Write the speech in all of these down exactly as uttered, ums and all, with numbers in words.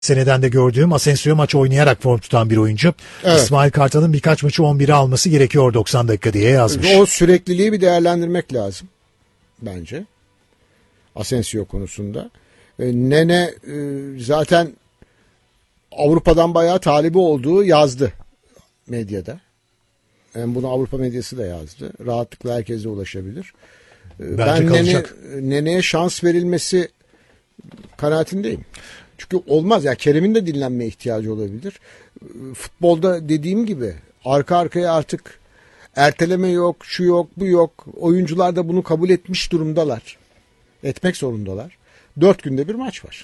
seneden de gördüğüm Asensio maç oynayarak form tutan bir oyuncu. Evet. İsmail Kartal'ın birkaç maçı on bire alması gerekiyor doksan dakika diye yazmış. O sürekliliği bir değerlendirmek lazım bence Asensio konusunda. Nene zaten Avrupa'dan bayağı talibi olduğu yazdı medyada. Yani bunu Avrupa medyası da yazdı. Rahatlıkla herkese ulaşabilir. Bence ben Nene, kalacak. Nene'ye şans verilmesi kanaatindeyim. Çünkü olmaz ya, Kerem'in de dinlenmeye ihtiyacı olabilir. Futbolda dediğim gibi arka arkaya artık erteleme yok, şu yok, bu yok. Oyuncular da bunu kabul etmiş durumdalar. Etmek zorundalar. Dört günde bir maç var.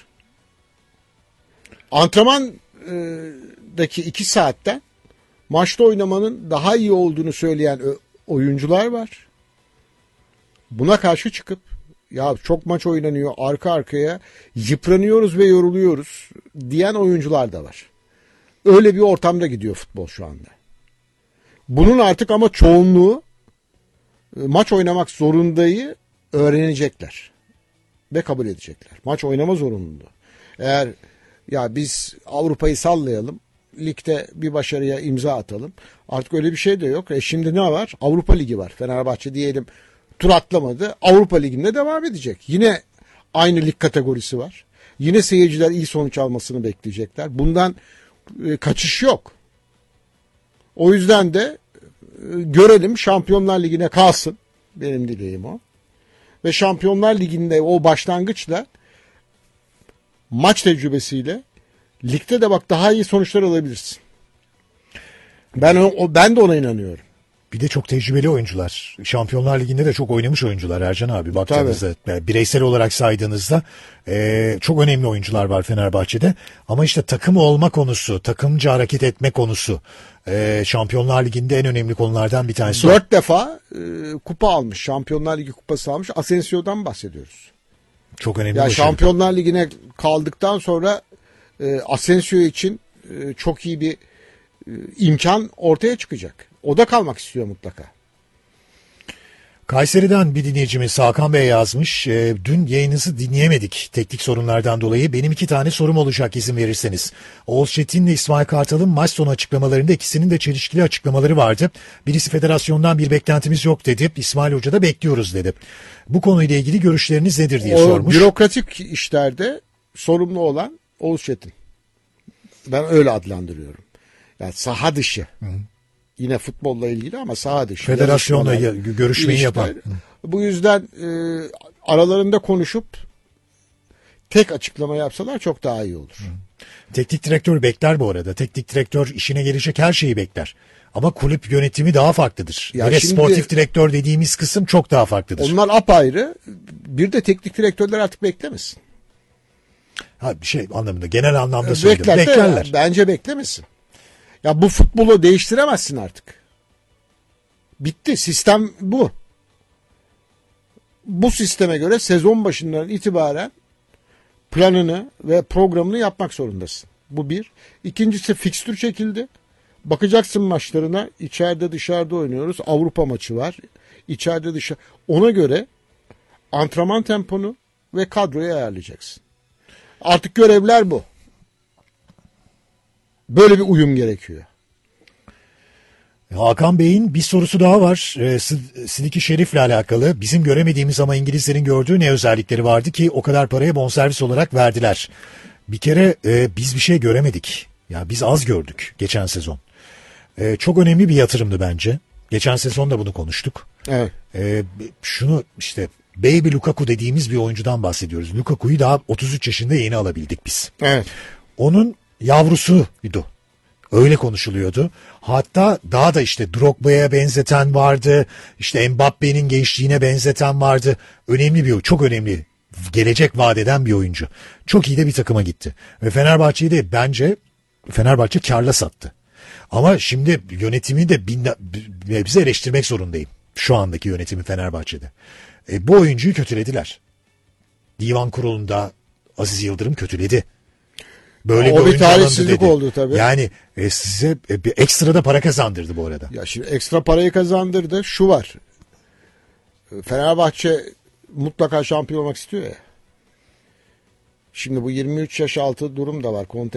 Antrenmandaki iki saatten maçta oynamanın daha iyi olduğunu söyleyen oyuncular var. Buna karşı çıkıp ya çok maç oynanıyor, arka arkaya yıpranıyoruz ve yoruluyoruz diyen oyuncular da var. Öyle bir ortamda gidiyor futbol şu anda. Bunun artık ama çoğunluğu maç oynamak zorundayı öğrenecekler ve kabul edecekler. Maç oynama zorunluluğu. Eğer ya biz Avrupa'yı sallayalım, ligde bir başarıya imza atalım. Artık öyle bir şey de yok. E şimdi ne var? Avrupa Ligi var. Fenerbahçe diyelim tur atlamadı. Avrupa Ligi'nde devam edecek. Yine aynı lig kategorisi var. Yine seyirciler iyi sonuç almasını bekleyecekler. Bundan e, kaçış yok. O yüzden de e, görelim, Şampiyonlar Ligi'ne kalsın. Benim dileğim o. Ve Şampiyonlar Ligi'nde o başlangıçla maç tecrübesiyle ligde de bak daha iyi sonuçlar alabilirsin. Ben o ben de ona inanıyorum. Bir de çok tecrübeli oyuncular. Şampiyonlar Ligi'nde de çok oynamış oyuncular Ercan abi. Baktığınızda bireysel olarak saydığınızda e, çok önemli oyuncular var Fenerbahçe'de. Ama işte takım olma konusu, takımca hareket etme konusu e, Şampiyonlar Ligi'nde en önemli konulardan bir tanesi. Dört o. defa e, kupa almış. Şampiyonlar Ligi kupası almış. Asensio'dan bahsediyoruz. Çok önemli. Ya Şampiyonlar Ligi'ne kaldıktan sonra e, Asensio için e, çok iyi bir e, imkan ortaya çıkacak. O da kalmak istiyor mutlaka. Kayseri'den bir dinleyicimiz Hakan Bey yazmış. E, dün yayınınızı dinleyemedik teknik sorunlardan dolayı. Benim iki tane sorum olacak izin verirseniz. Oğuz Çetin ile İsmail Kartal'ın maç sonu açıklamalarında ikisinin de çelişkili açıklamaları vardı. Birisi federasyondan bir beklentimiz yok dedi. İsmail Hoca da bekliyoruz dedi. Bu konuyla ilgili görüşleriniz nedir diye o sormuş. Bürokratik işlerde sorumlu olan Oğuz Çetin. Ben öyle adlandırıyorum. Yani saha dışı. Hı. Yine futbolla ilgili ama saha dışı. Federasyonla görüşmeyi yapan. Bu yüzden e, aralarında konuşup tek açıklama yapsalar çok daha iyi olur. Hı. Teknik direktör bekler bu arada. Teknik direktör işine gelecek her şeyi bekler. Ama kulüp yönetimi daha farklıdır. Ya Ve şimdi, sportif direktör dediğimiz kısım çok daha farklıdır. Onlar apayrı. Bir de teknik direktörler artık beklemesin. Ha bir şey anlamında, genel anlamda söyledim. Bekler, Beklerler. Bence beklemesin. Ya bu futbolu değiştiremezsin artık. Bitti. Sistem bu. Bu sisteme göre sezon başından itibaren planını ve programını yapmak zorundasın. Bu bir. İkincisi fikstür çekildi. Bakacaksın maçlarına, içeride dışarıda oynuyoruz. Avrupa maçı var. İçeride dışarı. Ona göre antrenman temponu ve kadroyu ayarlayacaksın. Artık görevler bu. Böyle bir uyum gerekiyor. Hakan Bey'in bir sorusu daha var. Ee, Sidiki Şerif'le alakalı. Bizim göremediğimiz ama İngilizlerin gördüğü ne özellikleri vardı ki o kadar paraya bonservis olarak verdiler. Bir kere e, biz bir şey göremedik. Ya biz az gördük geçen sezon. E, çok önemli bir yatırımdı bence. Geçen sezon da bunu konuştuk. Evet. E, şunu işte Baby Lukaku dediğimiz bir oyuncudan bahsediyoruz. Lukaku'yu daha otuz üç yaşında yeni alabildik biz. Evet. Onun yavrusuydu. Öyle konuşuluyordu. Hatta daha da işte Drogba'ya benzeten vardı. İşte Mbappe'nin gençliğine benzeten vardı. Önemli bir, çok önemli, gelecek vadeden bir oyuncu. Çok iyi de bir takıma gitti. Ve Fenerbahçe'yi de bence Fenerbahçe karla sattı. Ama şimdi yönetimi de bize eleştirmek zorundayım. Şu andaki yönetimi Fenerbahçe'de. E, bu oyuncuyu kötülediler. Divan kurulunda Aziz Yıldırım kötüledi. Böyle o bir, bir talihsizlik oldu tabii. Yani e, size e, bir ekstra da para kazandırdı bu arada. Ya şimdi ekstra parayı kazandırdı. Şu var. Fenerbahçe mutlaka şampiyon olmak istiyor ya. Şimdi bu yirmi üç yaş altı durum da var.